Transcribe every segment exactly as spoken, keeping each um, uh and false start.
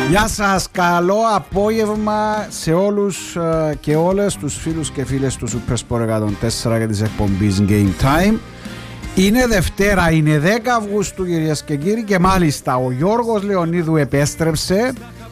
Γεια σας, καλό απόγευμα σε όλους και όλες τους φίλους και φίλες του Supersport εκατόν τέσσερα και της εκπομπής Game Time. Είναι Δευτέρα, είναι δέκα Αυγούστου κυρίες και κύριοι, και μάλιστα ο Γιώργος Λεωνίδου επέστρεψε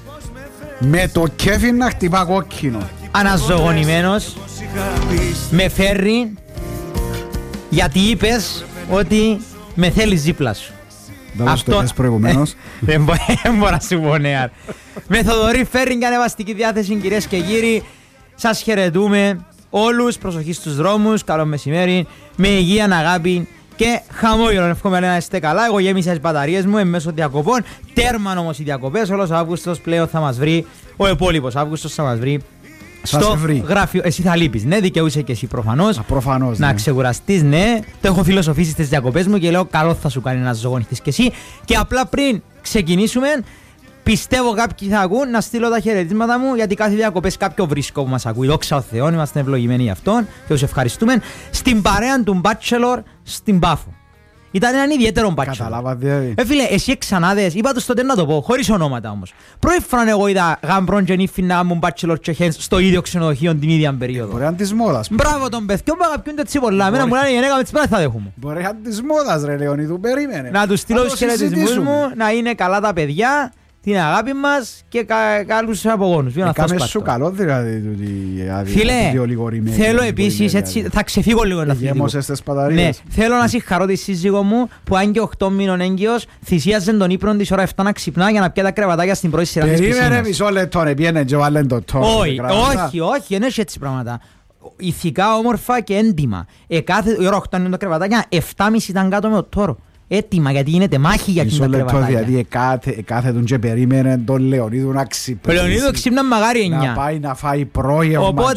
με το κέφι να χτυπά κόκκινο. Αναζωογονημένος, με φέρνει γιατί είπες ότι με θέλεις δίπλα σου. Αυτό το είπες προηγουμένως. Δεν μπορώ να σου πω, ναι. Με Θοδωρή φέρνει και ανεβαστική διάθεση, κυρίες και κύριοι. Σας χαιρετούμε όλους, προσοχή στους δρόμους, καλό μεσημέρι, με υγεία, αγάπη και χαμόγελο. Εύχομαι να είστε καλά. Εγώ γέμισα τις μπαταρίες μου εν μέσω διακοπών. Τέρμαν όμως οι διακοπές. Όλος ο Αύγουστος πλέον θα μας βρει, ο υπόλοιπος Αύγουστος θα μας βρει στο γραφείο. Εσύ θα λείπεις, ναι, δικαιούσε και εσύ προφανώς. Α, προφανώς, να ναι. ξεκουραστείς, ναι. Το έχω φιλοσοφήσει στις διακοπές μου και λέω καλό θα σου κάνει να ζωγονηθείς και εσύ. Και απλά πριν ξεκινήσουμε, πιστεύω κάποιοι θα ακούν να στείλω τα χαιρετίσματα μου, γιατί κάθε διακοπές κάποιο βρίσκω που μας ακούει. Δόξα ο Θεός, είμαστε ευλογημένοι γι' αυτόν και τους ευχαριστούμε. Στην παρέα του Bachelor στην Πάφο. Ήταν έναν ιδιαίτερο Bachelor. Καταλάβα δηλαδή. Ε, φίλε, εσύ ξανάδες, είπα τους τότε να το πω, χωρίς ονόματα όμως. Πρώτη φορά εγώ είδα γαμπρόν και νύφη να κάνουν Bachelor και Hens στο ίδιο ξενοδοχείο την ίδια περίοδο. Μπορεί να είναι της μόδας. Μπράβο τον παιδιό που αγαπιούνται έτσι πολλά. Εμένα μου λένε η γυναίκα με τις πράγμα θα δέχομαι. Μπορεί να είναι της μόδας ρε Λεωνίδου, περίμενε. Να τους στείλω τους χαιρετισμούς μου, να είναι καλά τα παιδιά, την αγάπη μας και κα, καλούς απογόνους. Κάμε σου καλό δηλαδή τούτη φίλε, θέλω επίσης, έτσι, θα ξεφύγω λίγο ένα αθλητικό. Ναι, θέλω να συγχαρώ τη σύζυγό μου που αν και οκτώ μήνων έγκυος θυσίαζε τον ύπνο της ώρα επτά να ξυπνά για να πιάει τα κρεβατάκια στην πρώτη σειρά της πισίνας. Περίμενε μισό λεπτό, πιένε και βάλεν το τόνο. Όχι, όχι, όχι, δεν έχει έτσι πράγματα. Ηθικά, όμορφα και έντιμα. Η ώρα οκτώ είναι το κρεβατάκια, επτά και μισή ήταν κάτω με το τόρο. Έτοιμα, γιατί γίνεται μάχη για εκείνα τα κρεβατάκια. Δηλαδή κάθε τον και περίμενε τον Λεωνίδου να ξυπνήσει. Ο Λεωνίδου ξύπνα μαγάρι εννιά. Να πάει να φάει πρόγευμα. Οπότε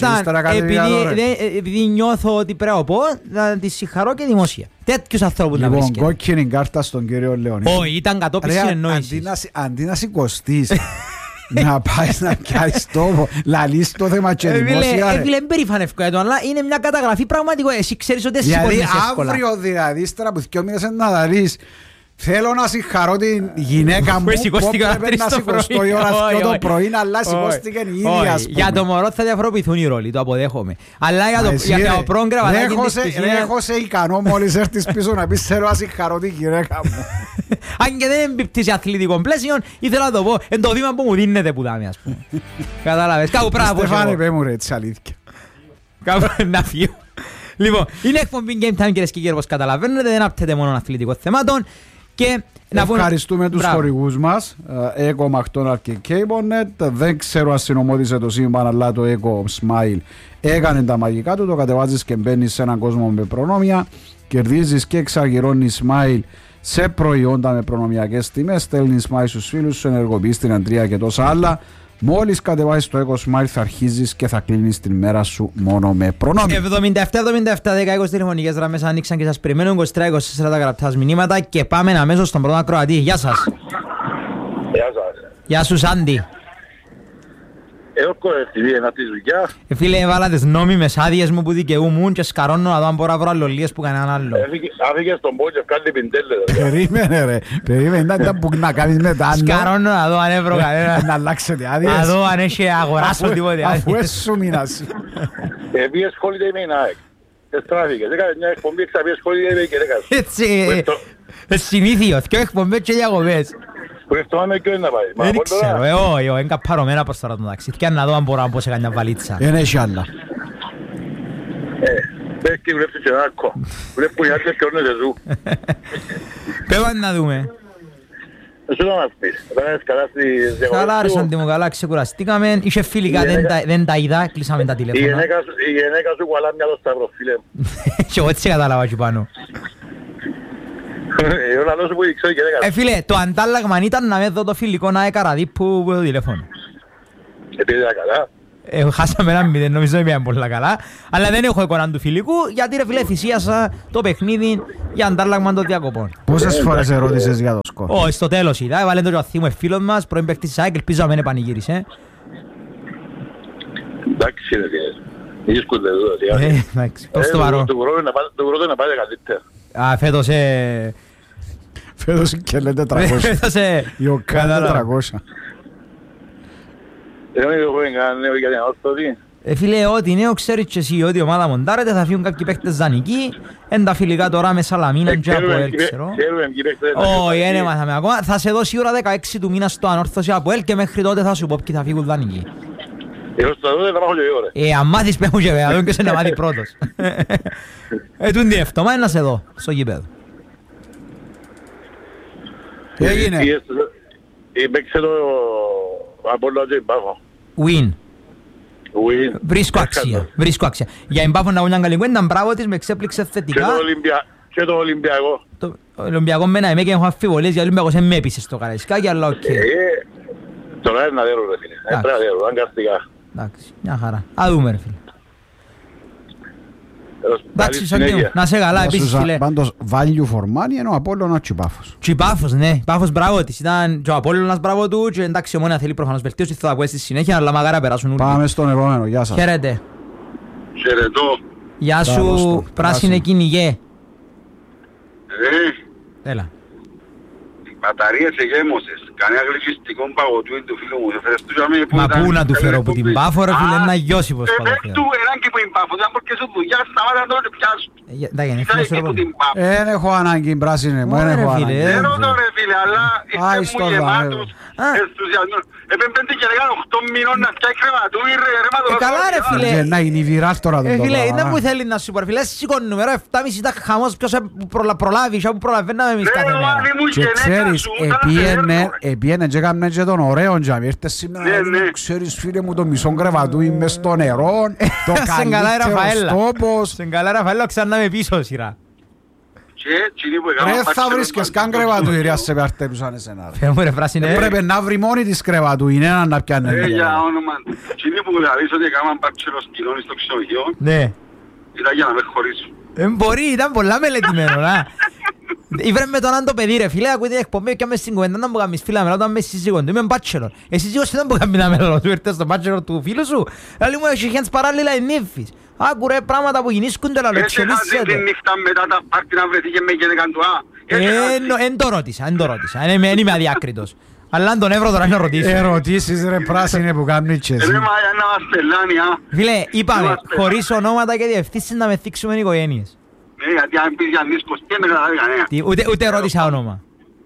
επειδή νιώθω ότι πρέπει να πω, να τη συγχαρώ και δημόσια. Τέτοιους ανθρώπους να βρίσκεται. Λοιπόν, κόκκινη κάρτα στον κύριο Λεωνίδου. Όχι, ήταν κατόπιν συνεννόησης. Αντί να σηκωστείς να πάει να πιάσεις τόπο, λαλείς το θέμα και δημόσια. Φίλε, δεν περήφανευκό για το, αλλά είναι μια καταγραφή πραγματικό. Εσύ ξέρεις ότι εσύ σηκώνεις εύκολα. Δηλαδή αύριο δηλαδή, ύστερα που δυο μήνες να λαλείς, θέλω να συγχαρώ την γυναίκα μου που έπρεπε να σηκωστώ η ώρα δύο το πρωί, αλλά σηκώστηκε η ίδια, ας πούμε. Για το μωρό θα διαφοροποιηθούν οι ρόλοι, το αποδέχομαι. Αλλά για το πρώτο κρεβατάκι της πισίνας... Δέχομαι ικανό μόλις έρθεις πίσω να πεις θέλω να συγχαρώ την γυναίκα μου. Αν και δεν εμπιπτεί σε αθλητικό πλαίσιο, ήθελα να το πω, είναι το βήμα που μου δίνεται που δάμε, ας πούμε. Κατάλαβες, κάπου πράγμα. Στεφάνε, πέ μου ρε, έτσι αλήθεια. Κάπου να φύγω. Λοιπόν, είναι εκπομπή Game Time, κυρίες και κύριοι, όπως καταλαβαίνετε, δεν άπτεται μόνο αθλητικών θεμάτων. Και ευχαριστούμε τους χορηγούς μας, Eco, McDonald's και CableNet. Δεν ξέρω αν συνομώδησε το σύμπαν, αλλά το Eco Smile έκανε τα μαγικά του. Το κατεβάζεις και μπαίνεις σε έναν κόσμο με προνόμια, κερδίζεις και εξαργυρώνεις Smile σε προϊόντα με προνομιακές τιμές, στέλνεις Smile στους φίλους σου, ενεργοποιείς την αντρία και τόσα άλλα. Μόλις κατεβάσεις το Eco Smile θα αρχίζεις και θα κλείνεις την μέρα σου μόνο με προνόμια. εβδομήντα επτά εβδομήντα επτά δέκα είκοσι τηλεφωνικές γραμμές ανοίξαν και σας περιμένουν είκοσι τρία είκοσι τέσσερα τα γραπτά μηνύματα και πάμε αμέσως στον πρώτο ακροατή. Γεια σας. Γεια σας. Γεια σου Σάντι. Έχω ευθυμεί ένα τη δουλειά. Ε, φίλε, έβαλα τις νόμιμες άδειες μου που δικαιούμουν και σκαρώνω να δω αν μπορώ να βρω αλλολίες που κανέναν άλλο. Άφηγε στον πόδι και βγάλει πιντέλες. Περίμενε ρε, περίμενε, ήταν που να κάνεις με τα άλλο. Σκαρώνω να δω αν έβρω κανέναν. Να αλλάξετε άδειες. Να δω αν έχει αγοράσω τίποτε άδειες. Αφού έσου μήνας. Επίες holiday με η ΑΕΚ. Εστράφηκες, έκαμε μια εκπομπή εξαπίες holiday και έκαμε. Έτσι, συνήθιο, και εκπομπές και διακοπές. Που αυτό είναι και να πάει. Δεν ξέρω, ε, όχι, είναι καπαρωμένα προς τώρα το ταξίδι. Και να δω αν μπορώ να πω σε καμιά βαλίτσα. Δεν έχει άλλα. Πες και βλέπεις και ένα άκο. Βλέπουν οι άντρες και όρνες ζου. Πέβαν να δούμε. Εσύ να μας πεις. Όταν είναι καλά στις διακοπές. Καλά ρε Σάντι μου, καλά ξεκουραστήκαμε. Είχε φιλικά, δεν τα είδα, κλείσαμε τα τηλέφωνα. Η γενέκα σου κουαλά μια το σταυρό, φίλε. Και εγώ έτσι κατάλαβα εκεί πάνω. Ε, φίλε, το αντάλλαγμα ήταν να με δω το φιλικό να έκαρα δίπου το τηλέφωνο. Επειδή ήταν καλά. Ε, χάσαμε ένα μηδέν, νομίζω ότι ήταν πολλά καλά. Αλλά δεν έχω εικόνα του φιλικού, γιατί ρε φίλε θυσίασα το παιχνίδι για αντάλλαγμα των διακοπών. Πόσες φορές ερώτησες για το σκορ? Όχι, στο τέλος είδα, έβαλε το Ιωαθήμου εφίλος μας, πρώην παίκτης της ΑΕΚ, ελπίζω να μην επανηγύρισε. Εντάξει είναι τι είναι. Ίσκονται εδώ. Ε, εντάξει, πώς το παρώ. Το πρώτο να πάει καλύτερα. Α, φέτος ε... Φέτος και λέτε τριακόσια. Φέτος ε... Η ΟΚΑ τετρακόσια. Δεν έχουμε κανένα νέο για την ανόρθωση. Ε, φίλε, ό,τι νέο ξέρεις και εσύ, ότι η ομάδα μοντάρεται, θα φύγουν κάποιοι παίκτες δανεικοί, εν τα φιλικά τώρα με Σαλαμίνα και από ελ, ξέρω. Όχι, δεν έμαθαμε ακόμα. Θα σε δω σίγουρα δεκαέξι του μήνα στο ανόρθωση από ελ και μέχρι τότε θα σου πω ποιοι θα φύγουν δανεικοί. Εγώ στο δω δεν θα πάω και εγώ ρε. Ε, αν μάθεις πέμουν και βέβαια, δεν και σε να μάθει πρώτος. Ε, τούν διεύτωμα είναι να σε δω, στο γήπεδο. Τι έγινε? Παίξε το Απόλλωνα και η Πάφο. Win. Win. Βρίσκω αξία, βρίσκω αξία. Για η Πάφο να βγουν καλή κουέντα, μπράβο της, με εξέπληξε θετικά. Και το Ολυμπιακό. Το Ολυμπιακό μένα εμέ και έχω αμφιβολίες, γιατί ο Ολυμπιακός δεν με έπεισε στο Καραϊσκάκι, αλλά οκ. Τώρα είναι να δέρω ρε φίλε, είναι να δέρω, αγκαστικά. Εντάξει, μια χαρά. Α δούμε ρε φίλε. Εντάξει, Σαντίου, να σε καλά επίσης φίλε. Πάντως, value for money είναι ο Απόλλωνας και η Πάφος. Και η Πάφος, ναι, Πάφος μπράβο της. Ήταν και ο Απόλλωνας μπράβο του και εντάξει, ο Ομόνοια θέλει προφανώς βελτίωση, θα τα ακούει στη συνέχεια, αλλά μαγάρα περάσουν όλοι. Πάμε στον επόμενο, γεια σας. Χαίρετε. Χαιρετώ. Γεια σου, πράσινε κυνηγέ. Ε, Έλα. οι μπαταρίες εγέμωσες. Κανένα γλυκιστικό παγωτού είναι του φίλου μου. Μα πού να του φέρω από την Πάφο ρε φίλε, ένα Γιώσιπος παγωτού. Ε, του έναν και που είναι Πάφο, δεν μπορείς σου δουλειά, σταμάτα να το πιάσουν. Τα γεννήθηκα σου ρε πόδι. Δεν έχω ανάγκη πράσινε μου, δεν έχω ανάγκη. Δεν ρωτώ ρε φίλε, αλλά είστε μου γεμάτος ενθουσιασμός. Επέμπεντε και λέγανε οκτώ μήνων να φτιάξει κρεματούι ρε ρεματολόγια. Καλά ρε φίλε. Να είναι η βυράς τώρα τον φίλε, είναι που θέλει να σου πω ρε φίλε, σηκώνουμε ρε, εφτά και μισή ήταν χαμός, ποιος προλάβει, που προλαβαίναμε εμείς κάθε μέρα. Και ξέρεις, επίενε και έκαμε και τον ωραίο τζάμι, ήρθε σήμερα, ξέρεις φίλε μου το μισό κρεβατούι μες στο νερό, το καλύτερος τόπος. Στην καλά Ραφαέλα ξανάμε πίσω σειρά. Ρε θα βρίσκες καν κρεβατούι ρε, ας σε παρτέψαν εσένα. Φεύγω ρε φράσινε. Πρέπει να βρει μόνη της κρεβατούι, είναι έναν να πιάνε. Ε, για όνομα. Κοινοί που γραφείς ότι έκαναν πάρτσελο σκηνώνει στο ξενοδοχείο, ναι. ήταν για να με χωρίσουν. Ε, μπορεί, ήταν πολλά μελετημένο, να. Ήβρε με τον άντο παιδί ρε φίλε, ακούει την εκπομπή και μες στην κουβέντα να μου κάνεις φίλα με όταν μες σύζυγον του, είμαι μπάτσελορ. Εσύ σύζυγος δεν μου κάνει να μέλο του, ήρθες στον μπάτσελορ του φίλου σου. Λαλή μου έχει χέντς παράλληλα οι νύφεις. Άκου ρε πράγματα που γινήσκονται να λεξελίσσεται. Έτσι την νύχτα μετά τα πάρτι να βρεθεί και με γενεκαν του α. Εν το ρώτησα, εν το ρώτησα, εν είμαι αδιάκριτος. Αλλά αν τον έβρω τώρα να ρωτήσω. Ερωτήσεις ρε πράσινε που κάνουν και εσύ. Ρε μα για να μας πελάνει α. Φίλε, είπαμε, χωρίς ονόματα και διευθύνσεις να με θίξουμε οικογένειες. Ναι, γιατί αν πεις για νίσκος και δεν καταλάβει κανένα. Ούτε ρώτησα όνομα.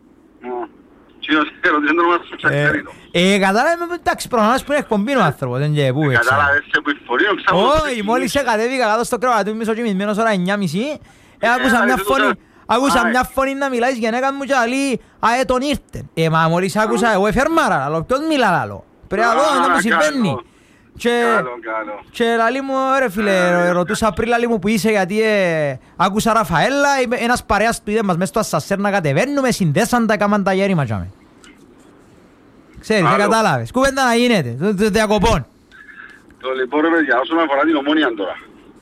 Ε, κατάλαβε, εντάξει, προφανώς που είναι εκπομπή ο άνθρωπος, δεν και πού έξω. Κατάλαβες και που η φορεί ο ξαφνός. Όχι, μόλις κατέβηκα κάτω στο κρεβάτι, μισοκοιμισμένος ώρα εννιά και μισή, άκουσα μια φωνή, άκουσα μια φωνή να μιλάει γενέκα μου και λέει, αε τον ήρθε. Ε, μα μόλις άκουσα, εγώ εφερμάρα, αλλά ποιος μιλά λάλο. Πρέπει να δω, δεν μου συμβαίνει. Και λαλί μου, ρε φίλε, ρωτούσα πριν λαλί μου που είσαι γιατί άκουσα Ραφαέλα, ένας παρέας του είδε μας μέσα στο ασσασέρ να κατεβαίνουμε, συνδέσαν τα έκαναν τα γέρι ματσάμε. Ξέρεις, δεν κατάλαβες. Κουβέντα να γίνεται, το διακοπών. Το λοιπόν ρε παιδιά, όσον αφορά την Ομόνια τώρα,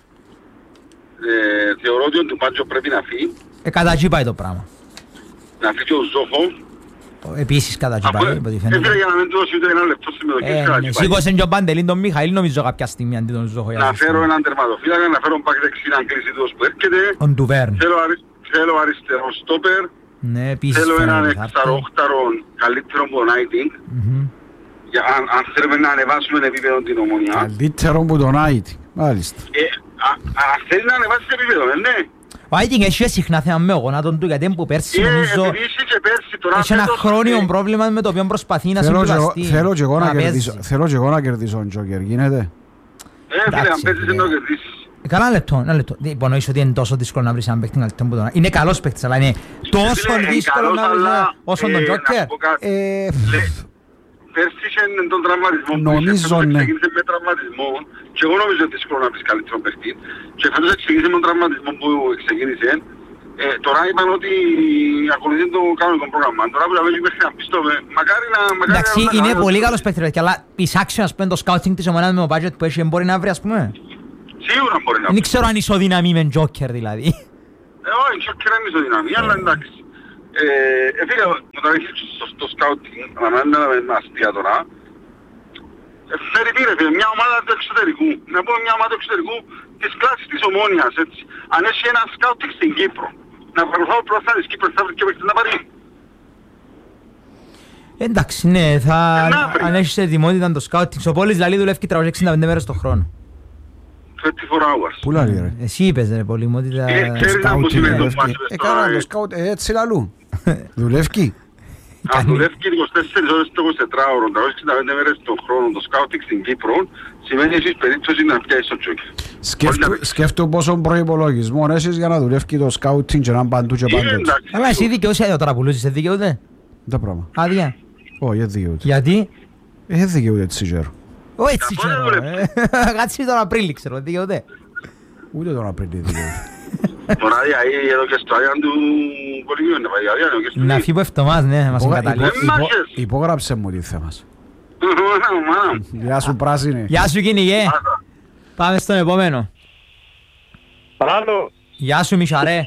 θεωρώ ότι ο Τουμπάτζο πρέπει να φύγει. Ε, κατά εκεί πάει το πράγμα. Να φύγει ο Ζόχο. Επίσης κατά εκεί πάει, από ό,τι φαίνεται. Έφυγε για να μην του δώσει ούτε ένα λεπτό συμμετοχή κατά εκεί πάει. Σήκωσε και ο Παντελήν τον Μιχαήλ νομίζω κάποια στιγμή αντί τον Ζόχο. Να φέρω έναν τερματοφύλακα, να φέρω μπακ δεξί να κλείσει τους που έρχεται. Ο Ντουβέρν. Θέλω αριστερό στόπερ. Ναι, επίσης θέλω έναν εξαρόχταρο καλύτερο από τον Άιτινγκ. Αν θέλουμε να ανεβάσουμε επίπεδο την Ομόνια. Καλύτερο από τον Άιτινγκ, μάλιστα. Αν θέλει να ανεβάσει επίπεδο, ναι. Ο Άιτινγκ έχει συχνά θέμα με γονάτων του γιατί που πέρσι νομίζω έχει ένα χρόνιο πρόβλημα με το οποίο προσπαθεί να συμβιβαστεί. Θέλω και εγώ να κερδίσω τον Τζόκερ, γίνεται. Ε, φίλε, αν παίζεις να κερδίσεις. Καλά λεπτό, ένα λεπτό. Υπονοείς ότι είναι τόσο δύσκολο να βρεις έναν παίκτη καλύτερο από τον. Είναι καλός παίκτης, αλλά είναι τόσο δύσκολο να βρεις όσο τον Τζόκερ. Πέρσι είχε τον τραυματισμό που είχε, ξεκίνησε με τραυματισμό και εγώ νομίζω ότι δύσκολο να βρεις καλύτερο παίκτη και φέτος ξεκίνησε με τον τραυματισμό που ξεκίνησε. Τώρα είπαν ότι ακολουθεί το κανονικό πρόγραμμα. Τώρα που θα βγει μέχρι να πεις το μακάρι να... Εντάξει, είναι πολύ καλός παίκτης, αλλά εισάξιο ας πούμε το scouting της ομάδας με το budget που έχει μπορεί να βρει ας πούμε. Σίγουρα μπορεί να βρει. Δεν ξέρω αν ισοδυναμεί με Τζόκερ δηλαδή. Ε, όχι, Τζόκερ είναι ισοδυναμεί, αλλά εντάξει. Ε, φίλε, όταν έχεις στο σκάουτινγκ, να μην είναι αστεία τώρα, φέρει πήρε φίλε, μια ομάδα του εξωτερικού, να πούμε μια ομάδα του εξωτερικού της κλάσης της Ομόνιας, έτσι. Αν έχει ένα σκάουτινγκ στην Κύπρο, να παρακολουθάω πρώτα της Κύπρος, θα βρει και παίκτες να πάρει. Εντάξει, ναι, θα, αν έχεις ετοιμότητα το σκάουτινγκ. Ο Πόλης λαλή δουλεύει τριακόσιες εξήντα πέντε μέρες το χρόνο. είκοσι τέσσερα hours. Πού λαλεί ρε. Εσύ είπες ρε Πόλη μου ότι τα... Ξέρεις να μου σημαίνει το μάτσο. Έκανα το σκάουτ έτσι λαλού. Δουλεύει. Αν δουλεύει είκοσι τέσσερις ώρες το εικοσιτετράωρο, τριακόσιες εξήντα πέντε μέρες τον χρόνο το σκάουτινγκ στην Κύπρο, σημαίνει εσείς περίπτωση να πιάσεις το τσόκι. Σκέφτομαι πόσο προϋπολογισμό έχεις για να δουλεύει το σκάουτινγκ και να είναι παντού και παντού. Αλλά εσύ δικαιώσαι τώρα που λούζεις, δικαιούται. Τα πράγμα. Άδεια. Όχι, δεν δικαιούται. Γιατί? Δεν δικαιούται έτσι ξέρω. Όχι έτσι ξέρω. Κάτσε τον Απρίλη ξέρω, δικαιούται. Ούτε τον Απρίλη δικαιούται. Τώρα εδώ και στο Άγιαν του Πολυμίου είναι πάει. Να φύγω εβδομάδες, ναι, μας εγκαταλείψει. Υπόγραψε μου τι θέμας. Γεια σου πράσινε. Γεια σου κυνηγέ. Πάμε στον επόμενο. Παράλληλο. Γεια σου Μισαρέ.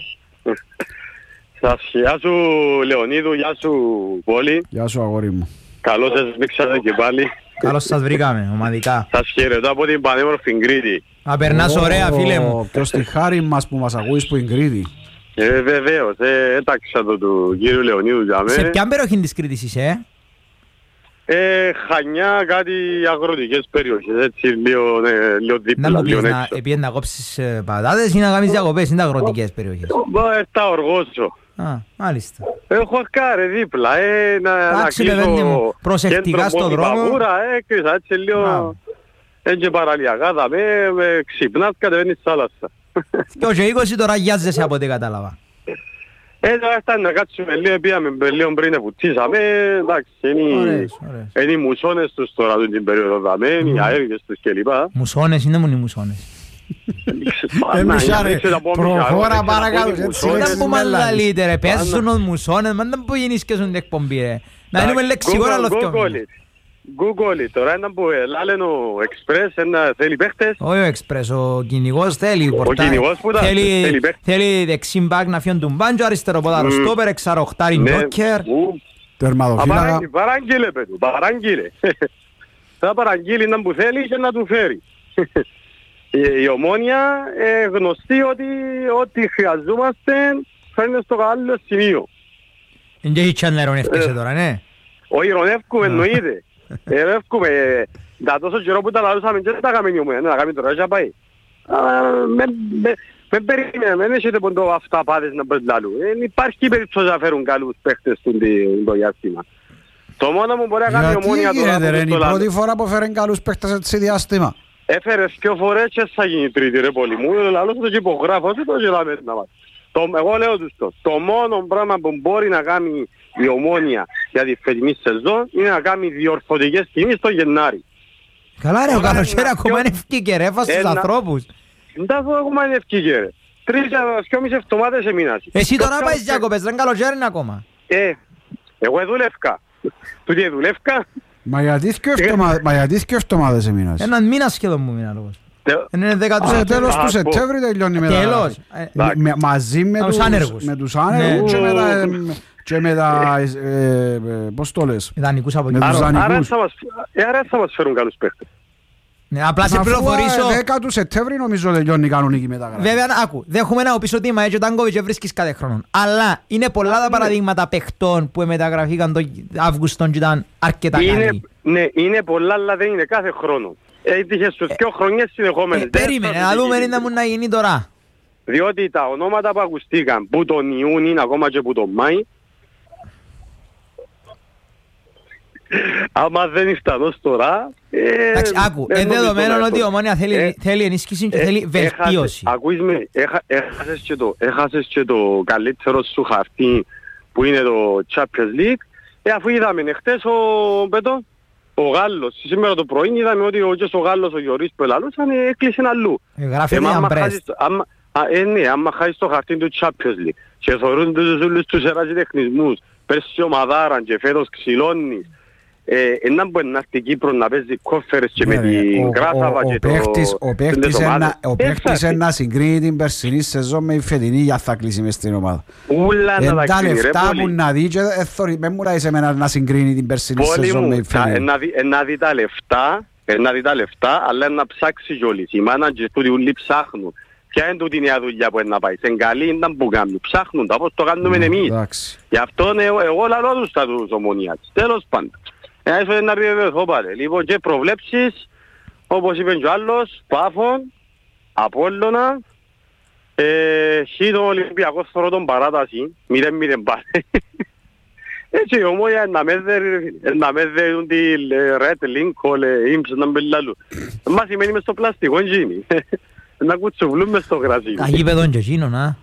Σας γεια σου Λεωνίδου, γεια σου Πόλη. Γεια σου αγόρι μου. Καλώς σας βήξατε και πάλι. Καλώς σας βρήκαμε, ομαδικά. Σας χαιρετώ από την πανέμορφη Κρήτη. Να περνάς ωραία φίλε μου. Και ως τη χάρη μας που μας ακούεις που είναι Κρήτη. Ε, βεβαίως, ε, έταξα το του κύριου Λεωνίδου για Σε μένα. ποια περιοχή της Κρήτης είσαι, ε? Ε, Χανιά, κάτι αγροτικές περιοχές, έτσι λίγο, ε, λίγο δίπλα, Να μου λίγο πεις να έξω. επειδή να κόψεις ε, πατάτες ή να κάνεις διακοπές, είναι αγροτικές περιοχές. Μπα, ε, τα οργώσω. Α, μάλιστα. Έχω αρκάρε δίπλα, ε, να, να Εντάξει, παιδί μου, κλείσω προσεκτικά κέντρο στον δρόμο. Παγούρα, ε, κλείσα έτσι λίγο, Μπράβο. έτσι και παραλιακά, θα με, με ξυπνάς, κατεβαίνεις στη θάλασσα. Και όχι είκοσι τώρα γιάζεσαι από ό,τι κατάλαβα. Ε, τώρα φτάνει να κάτσουμε λίγο, πήγαμε λίγο πριν βουτήσαμε, εντάξει, είναι, Ωραίες, ωραίες. είναι οι μουσώνες τους τώρα την περίοδο δαμένοι, οι αέριδες τους κλπ. Μουσώνες είναι μόνο οι μουσώνες. Ε, Μισάρε, προχώρα παρακάτω. Δεν που μας λαλείτε ρε, παίζουν os μουσώνες, μα δεν που γίνεις και στον εκπομπή ρε. Να είναι λεξικό άλλο δυο μήνες. Google it, τώρα ένα που λένε ο Express, ένα θέλει παίχτες. Όχι ο Express, ο κυνηγός θέλει πορτάρι. κυνηγός που τα θέλει παίχτες. Θέλει δεξί μπακ να φιόν του μπάντζο, αριστερό ποδάρο Μμμ. στόπερ, εξαροχτάρι ντόκερ. Τερματοφύλακα. Παράγγειλε παιδί, παράγγειλε. Θα παραγγείλει να που θέλει και να του φέρει. Η Ομόνια ε, γνωστή ότι ό,τι χρειαζόμαστε φέρνει στο καλό σημείο. Δεν έχει τσάν να ειρωνεύκεσαι τώρα, ναι. Όχι, ειρωνεύκουμε εννοείται. Ειρωνεύκουμε. Τα τόσο καιρό που τα λαλούσαμε και δεν τα κάνουμε η Ομόνια. Να κάνουμε τώρα και πάει. Με περιμένουμε, δεν έχετε ποντό αυταπάτες να πες λαλού. Δεν υπάρχει περίπτωση να φέρουν καλούς παίχτες στο διάστημα. Το μόνο που μπορεί να κάνει η Ομόνια Γιατί τώρα... γίνεται ρε, είναι η πρώτη φορά που φέρουν καλούς παίχτες έτσι διάστημα. Έφερες πιο φορές και θα γίνει τρίτη ρε πολύ μου. Λαλώς το και υπογράφω και το γελάμε να μας. Το, εγώ λέω τους το, το μόνο πράγμα που μπορεί να κάνει η Ομόνια για τη φετινή σεζόν είναι να κάνει διορθωτικές κινήσεις το Γενάρη. Καλά ρε, ο καλοκαίρι ακόμα είναι ευκήκε ρε, έφας στους ανθρώπους. Δεν τα δω ακόμα είναι ευκήκε ρε. Τρεις και μισή εβδομάδες έμεινας. Εσύ τώρα πάεις διακοπές, δεν καλοκαίρι είναι ακόμα. Ε, εγώ δουλεύκα. Του τι δουλεύκα. Μα γιατί και εβδομάδες έμεινας. Έναν μήνα σχεδόν μου μήνα λόγος. Είναι δέκα Σε τέλος του Σεπτέμβρη τελειώνει η μεταγραφή. Τέλος. Μαζί με τους άνεργους. Με τους άνεργους και με τα... Πώς το λες. Ιδανικούς από Με τους δανεικούς. Άρα θα μας φέρουν καλούς παίχτες. Απλά σε πληροφορήσω... δέκα του Σεπτέμβρη νομίζω τελειώνει η κανονική μεταγραφή. Βέβαια, άκου, δέχομαι να πεις ότι είμαι έτσι ο Τάγκοβιτς και βρίσκεις κάθε χρόνο. Αλλά είναι πολλά τα παραδείγματα παιχτών που μεταγραφήκαν τον Αύγουστον και ήταν αρκετά καλοί. Ναι, είναι πολλά, αλλά δεν είναι κάθε χρόνο. Έτυχε στους δύο χρονιές συνεχόμενες. Περίμενε, να δούμε τι μου να γίνει τώρα. Διότι τα ονόματα που ακουστήκαν που τον Ιούνι, ακόμα και που τον Μάη, άμα δεν ήρθαν τώρα... Εντάξει, άκου, είναι δεδομένο ότι η Ομόνια θέλει ενίσχυση και θέλει βελτίωση. Ακούεις με, έχασες και το καλύτερο σου χαρτί που είναι το Champions League, αφού είδαμε χτες ο Πέτο, ο Γάλλος, σήμερα το πρωί είδαμε ότι ο Γάλλος, ο Γιωρίς που ελαλούσαν, έκλεισε αλλού. Γράφει μια Μπρέστ. Ε, ναι, άμα χάσεις το χαρτί του Champions League και θεωρούν τους όλους τους ερασιτεχνισμούς, πέρσι ομαδάραν και φέτος ξυλώνεις, έναν που είναι να στην Κύπρο να παίζει κόφερες και με την Κράσαβα και το... Ο παίχτης να συγκρίνει την περσινή σεζόν με η φετινή για θα κλείσει μες στην ομάδα. Ούλα να τα τα κρίνει ρε λεφτά που πολύ. να δει και με μου λάβεις εμένα να συγκρίνει την περσινή σεζόν με η φετινή. Να δει τα λεφτά, να δει τα λεφτά, αλλά να ψάξει κιόλις. Οι μάνατζες που ούλοι ψάχνουν ποια είναι τούτη η δουλειά που είναι να πάει. Σε καλή ήταν που κάνουν. Ψάχνουν τα, όπως το κάνουμε εμείς. Γι' αυτό εγώ λαλώ τους τα τους Ομονιάτες. Τέλος πάντων. Ένα ίσως να επιβεβαιωθώ πάλι. Λοιπόν, και προβλέψεις, όπως είπε και ο άλλος, Πάφων, Απόλλωνα, χει τον Ολυμπιακό θωρώ τον παράταση, μηδέν μηδέν πάλι. Έτσι η Ομόνια να με δέρουν τη Red Link, η Ήμψη να μπελάλου. Μας σημαίνει μες στο πλαστικό, γίνει. Να κουτσουβλούν μες στο γρασί. Τα γήπεδον και εκείνο, να.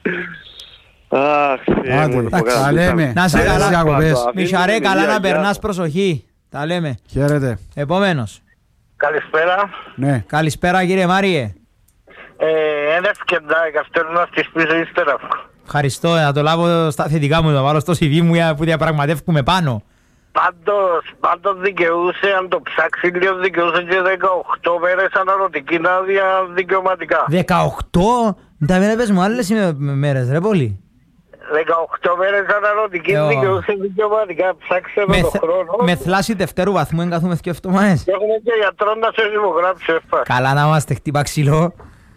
Αχ, τα λέμε. Να σε καλά. Μιχαρέ, καλά να περνάς, προσοχή. Τα λέμε. Χαίρετε. Επόμενος. Καλησπέρα. Ναι. Καλησπέρα κύριε Μάριε. Ένα ευκεντά, καυτέρνα στις πίσω ύστερα. Ευχαριστώ, να το λάβω στα θετικά μου, το βάλω στο σι βι μου που διαπραγματεύουμε πάνω. Πάντως, πάντως δικαιούσε, αν το ψάξει λίγο, δικαιούσε και δεκαοκτώ μέρες αναρωτική άδεια δικαιωματικά. δεκαοκτώ? Τα βλέπεις μου άλλες μέρες ρε πολύ. δεκαοκτώ μέρες αναρωτική δικαιούσε δικαιωματικά, ψάξε με τον χρόνο. Με θλάση δευτέρου βαθμού εγκαθούμε και εβδομάδες. Έχουμε και γιατρό να σε δημογράψει. Καλά να είμαστε, χτύπα ξύλο.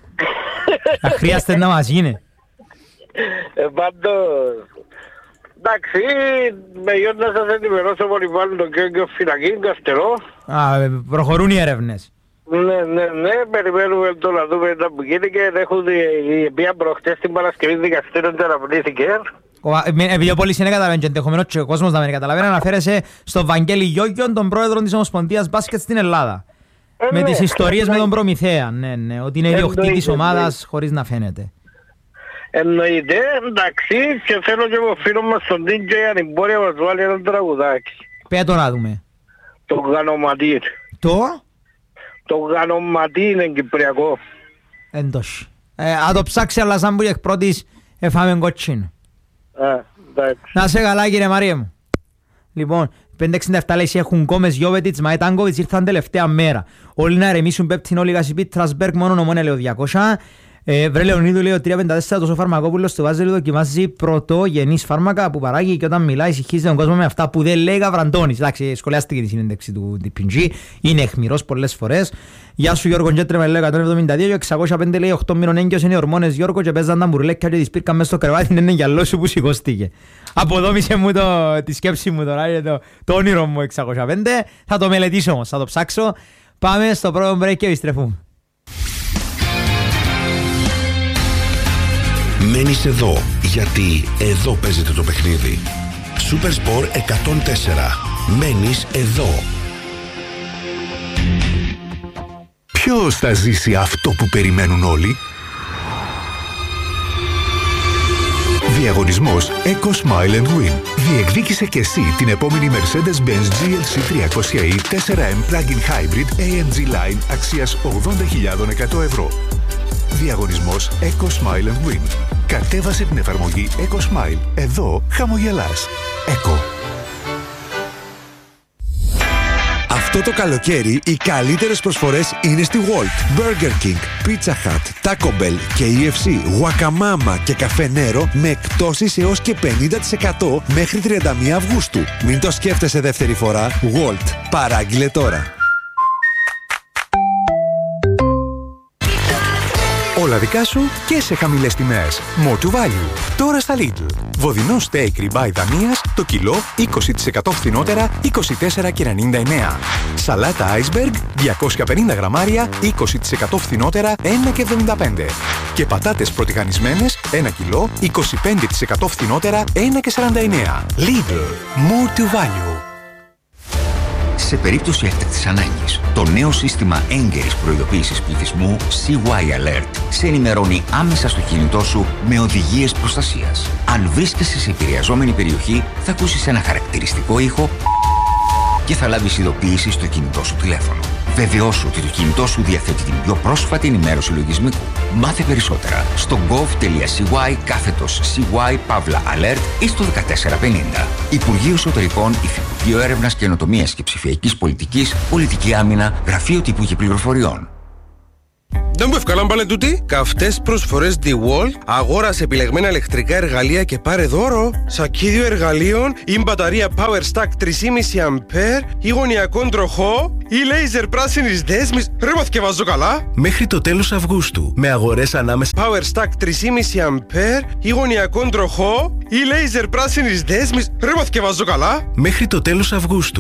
Θα χρειάζεται να μας γίνει. Ε, πάντως, εντάξει, με γιον να σας ενημερώσω πολύ πάλι τον κύριο Φινακή, καυτερό. Α, προχωρούν οι έρευνες. Ναι, ναι, ναι, περιμένουμε το να δούμε να που γίνει και έχουν μία προχτές την Παρασκευή δικαστήριον και αναβλήθηκε. Επειδή ο Πόλης είναι καταλαβαίνει και ενδεχομένως και ο κόσμος να μην καταλαβαίνει, αναφέρεσαι στον Βαγγέλη Γιώγιον, τον πρόεδρο της Ομοσπονδίας Μπάσκετ στην Ελλάδα. Ε, με ναι, τις ιστορίες ναι, με τον Προμηθέα, ναι, ναι, ότι είναι ιδιοκτήτης της ομάδας χωρίς να φαίνεται. Εννοείται, εντάξει, και θέλω και ο φίλος μας τον ντι τζέι αν μπορεί να μας βάλει ένα τραγουδάκι. Πέτω να δούμε. Το Γανοματίν. Το? Το Γανοματίν είναι κυπριακό. Εντός. Ε, αν το ψάξει αλλά σαν που εκ πρώτης εφάμε κοτσίνο. Α, εντάξει. Να σε καλά κύριε Μαρία μου. Λοιπόν, πέντε εξήντα επτά λέει έχουν κόμες Γιώβετιτς, Μαέ Τάγκοβιτς ήρθαν τελευταία μέρα. Όλοι να ρεμίσουν πέπτην όλοι Γασιπίτ, Τρασμπέρκ μόνο Ομόνια λέει διακόσια. Ε, βρε Λεωνίδου λέει ο τρία πενήντα τέσσερα τόσο φαρμακόπουλος στο Βάζελο δοκιμάζει πρωτογενείς φάρμακα που παράγει και όταν μιλάει συγχύζει τον κόσμο με αυτά που δεν λέει Γαβραντώνης. Εντάξει, σχολιάστηκε τη συνέντευξη του ντι πι τζι, είναι αιχμηρός πολλές φορές. Γεια σου Γιώργο Τζέτρε με λέει εκατόν εβδομήντα δύο, εξακόσια πέντε λέει οκτώ μήνων έγκυος είναι οι ορμόνες Γιώργο και παίζαν τα μπουρλέκια και τις πήρκαν μέσα στο κρεβάτι, είναι γυαλό σου που σηκώστηκε. Αποδόμησε μου το, τη σκέψη μου τώρα, το, το όνειρο μου εξακόσια πέντε, θα το μελετήσω όμως, θα το ψάξω. Πάμε στο πρώτο break και επιστρέφουμε. Μένεις εδώ, γιατί εδώ παίζεται το παιχνίδι. Supersport εκατόν τέσσερα. Μένεις εδώ. Ποιος θα ζήσει αυτό που περιμένουν όλοι? Διαγωνισμός Eco Smile and Win. Διεκδίκησε και εσύ την επόμενη Mercedes-Benz τζι ελ σι τριακόσια ι φορ εμ Plug-in Hybrid έι εμ τζι Line αξίας ογδόντα χιλιάδες εκατό ευρώ. Διαγωνισμός Eco Smile and Win. Κατέβασε την εφαρμογή Eco Smile. Εδώ χαμογελάς. Eco. Αυτό το καλοκαίρι οι καλύτερες προσφορές είναι στη Walt. Burger King, Pizza Hut, Taco Bell, κέι εφ σι, Wakamama και Καφέ Νέρο με εκπτώσεις έως και πενήντα τοις εκατό μέχρι τριάντα μία Αυγούστου. Μην το σκέφτεσαι δεύτερη φορά. Walt. Παράγγειλε τώρα. Όλα δικά σου και σε χαμηλές τιμές. More to value. Τώρα στα Lidl. Βοδινό steak ribeye Δανίας, το κιλό είκοσι τοις εκατό φθηνότερα, είκοσι τέσσερα και ενενήντα εννέα. Σαλάτα iceberg, διακόσια πενήντα γραμμάρια, είκοσι τοις εκατό φθηνότερα, ένα και εβδομήντα πέντε. Και πατάτες πρωτιγανισμένες, ένα κιλό, είκοσι πέντε τοις εκατό φθηνότερα, ένα και σαράντα εννέα. Lidl. More to value. Σε περίπτωση έκτακτης ανάγκης, το νέο σύστημα έγκαιρης προειδοποίησης πληθυσμού σι γουάι Alert σε ενημερώνει άμεσα στο κινητό σου με οδηγίες προστασίας. Αν βρίσκεσαι σε επηρεαζόμενη περιοχή, θα ακούσεις ένα χαρακτηριστικό ήχο και θα λάβεις ειδοποίηση στο κινητό σου τηλέφωνο. Βεβαιώσου ότι το κινητό σου διαθέτει την πιο πρόσφατη ενημέρωση λογισμικού. Μάθε περισσότερα στο gov.cy κάθετος CY Pavla Alert ή στο δεκατέσσερα πενήντα. Υπουργείο Εσωτερικών, Υφυπουργείο Έρευνας, Καινοτομίας και Ψηφιακής Πολιτικής, Πολιτική Άμυνα, Γραφείο Τύπου και Πληροφοριών. Δεν μου ευκάλαν πάλι τούτη. Καυτές προσφορές DeWalt, αγόρασε επιλεγμένα ηλεκτρικά εργαλεία και πάρε δώρο. Σακίδιο εργαλείων ή μπαταρία Power Stack τρία κόμμα πέντε αμπέρ ή γωνιακόν τροχό ή λέιζερ πράσινης δέσμης. Ρε μαθηκευάζω καλά. Μέχρι το τέλος Αυγούστου, με αγορές ανάμεσα Power Stack τρία κόμμα πέντε αμπέρ ή γωνιακόν τροχό ή λέιζερ πράσινης δέσμης. Ρε μαθηκευάζω καλά. Μέχρι το τέλος Αυγούστου.